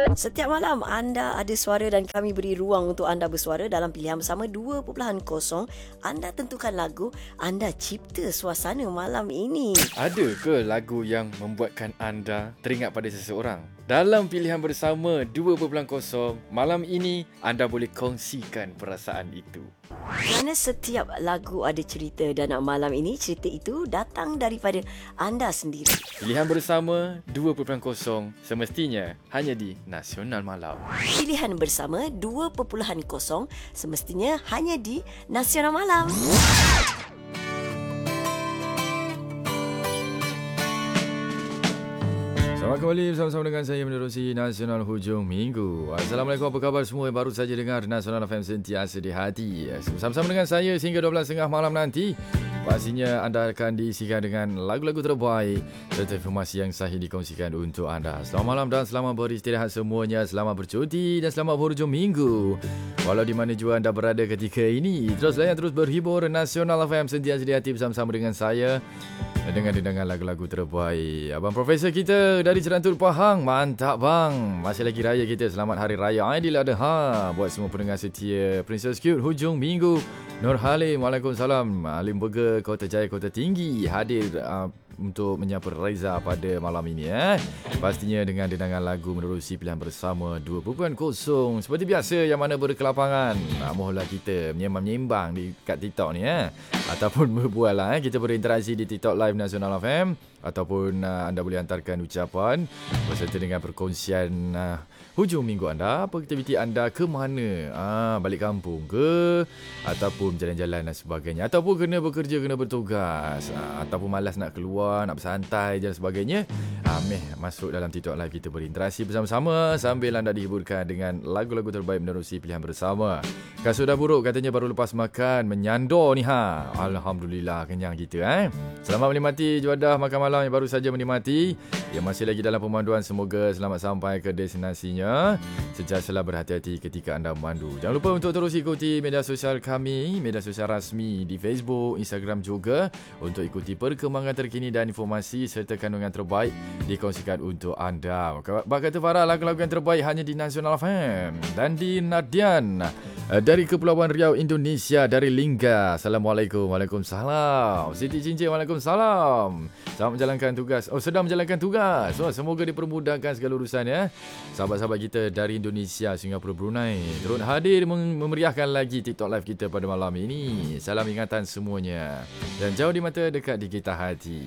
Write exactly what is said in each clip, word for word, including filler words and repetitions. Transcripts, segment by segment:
Setiap malam anda ada suara dan kami beri ruang untuk anda bersuara dalam pilihan bersama dua titik kosong. Anda tentukan lagu, anda cipta suasana malam ini. Ada ke lagu yang membuatkan anda teringat pada seseorang? Dalam pilihan bersama dua titik kosong, malam ini anda boleh kongsikan perasaan itu. Kerana setiap lagu ada cerita dan malam ini cerita itu datang daripada anda sendiri. Pilihan bersama dua titik kosong semestinya hanya di Nasional Malam. Pilihan bersama dua titik kosong semestinya hanya di Nasional Malam. Selamat kembali bersama-sama dengan saya menerusi Nasional Hujung Minggu. Assalamualaikum, apa khabar semua yang baru saja dengar Nasional F M sentiasa di hati. Bersama-sama dengan saya sehingga dua belas tiga puluh malam nanti. Pastinya anda akan diisikan dengan lagu-lagu terbaik serta informasi yang sahih dikongsikan untuk anda. Selamat malam dan selamat beristirahat semuanya. Selamat bercuti dan selamat berhujung minggu. Walau di mana jua anda berada ketika ini, terus layan terus berhibur. Nasional F M sentiasa di hati bersama-sama dengan saya dengan dendangan lagu-lagu terbaik. Abang Profesor kita dari Cerantul Pahang. Mantap bang. Masih lagi raya kita. Selamat Hari Raya Aidiladha buat semua pendengar setia Princess Cute Hujung Minggu. Nur Halim, Waalaikumsalam. Halim Burger, Kota Jaya, Kota Tinggi hadir uh, untuk menyapa Raiza pada malam ini. Eh. Pastinya dengan dendangan lagu menerusi pilihan bersama dua titik kosong. Seperti biasa yang mana berkelapangan. Uh, mohonlah kita menyembang-menyembang di kat TikTok ni. Eh. Ataupun berbual lah. Eh. Kita berinteraksi di TikTok Live Nasional F M. Ataupun uh, anda boleh hantarkan ucapan berserta dengan perkongsian uh, hujung minggu anda. Apa aktiviti anda, ke mana? Ah, balik kampung ke? Ataupun jalan-jalan dan sebagainya. Ataupun kena bekerja, kena bertugas. Ah, ataupun malas nak keluar, nak bersantai dan sebagainya. Ah, meh, masuk dalam TikTok Live kita berinteraksi bersama-sama sambil anda dihiburkan dengan lagu-lagu terbaik menerusi pilihan bersama. Kasut dah buruk katanya baru lepas makan. Menyandor ni ha. Alhamdulillah kenyang kita eh. Selamat menikmati juadah makan malam yang baru saja menikmati. Yang masih lagi dalam pemanduan, semoga selamat sampai ke destinasinya. Sentiasalah berhati-hati ketika anda memandu. Jangan lupa untuk terus ikuti media sosial kami, media sosial rasmi di Facebook, Instagram juga, untuk ikuti perkembangan terkini dan informasi serta kandungan terbaik dikongsikan untuk anda. Bak kata Farah, lagu-lagu yang terbaik hanya di Nasional F M. Dan di Nadian dari Kepulauan Riau, Indonesia, dari Lingga. Assalamualaikum. Waalaikumsalam. Siti Cincin, Waalaikumsalam. Selamat menjalankan tugas. Oh, sedang menjalankan tugas. Oh, semoga dipermudahkan segala urusan ya. Sahabat-sahabat kita dari Indonesia, Singapura, Brunei turut hadir memeriahkan lagi TikTok Live kita pada malam ini. Salam ingatan semuanya. Dan jauh di mata, dekat di kita hati.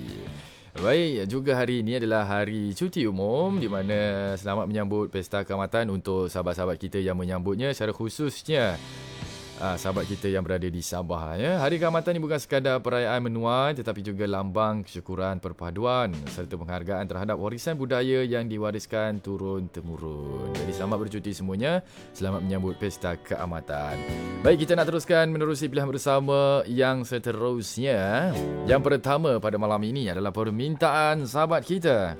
Baik, juga hari ini adalah hari cuti umum di mana selamat menyambut Pesta Keamatan untuk sahabat-sahabat kita yang menyambutnya, secara khususnya Ah, sahabat kita yang berada di Sabah ya. Hari Keamatan ini bukan sekadar perayaan menuai tetapi juga lambang kesyukuran, perpaduan serta penghargaan terhadap warisan budaya yang diwariskan turun-temurun. Jadi selamat bercuti semuanya. Selamat menyambut Pesta Keamatan. Baik, kita nak teruskan menerusi pilihan bersama yang seterusnya. Yang pertama pada malam ini adalah permintaan sahabat kita.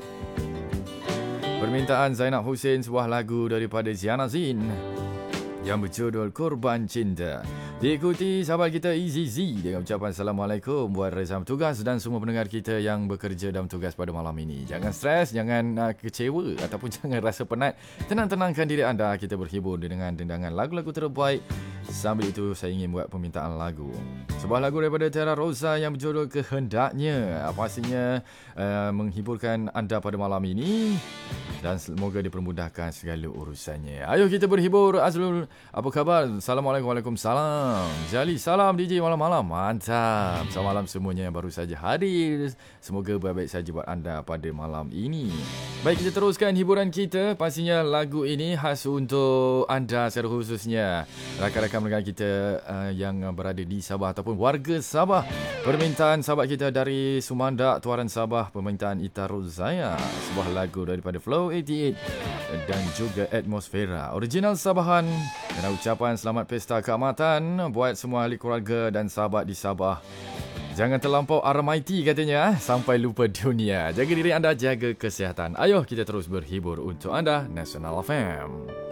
Permintaan Zainab Hussein, sebuah lagu daripada Ziana Zin yang berjudul Korban Cinta. Diikuti sahabat kita Easy Z dengan ucapan Assalamualaikum buat Reza bertugas dan semua pendengar kita yang bekerja dalam tugas pada malam ini. Jangan stres, jangan uh, kecewa ataupun jangan rasa penat. Tenang-tenangkan diri anda. Kita berhibur dengan dendangan lagu-lagu terbaik. Sambil itu saya ingin buat permintaan lagu. Sebuah lagu daripada Tera Rosa yang berjudul Kehendaknya. Pastinya uh, menghiburkan anda pada malam ini dan semoga dipermudahkan segala urusannya. Ayo kita berhibur. Azrul, apa khabar? Assalamualaikum. Waalaikumsalam. Jali, salam D J malam-malam. Mantap. Selamat malam semuanya yang baru saja hadir. Semoga baik-baik saja buat anda pada malam ini. Baik, kita teruskan hiburan kita. Pastinya lagu ini khas untuk anda secara khususnya rakan-rakan pendengar kita uh, yang berada di Sabah ataupun warga Sabah. Permintaan sahabat kita dari Sumandak, Tuaran Sabah, permintaan Ita Rozaya, sebuah lagu daripada Flow lapan puluh lapan dan juga Atmosfera original Sabahan. Dan ucapan selamat Pesta Keamatan buat semua ahli keluarga dan sahabat di Sabah. Jangan terlampau R M I T katanya, sampai lupa dunia. Jaga diri anda, jaga kesihatan. Ayo kita terus berhibur untuk anda, Nasional F M.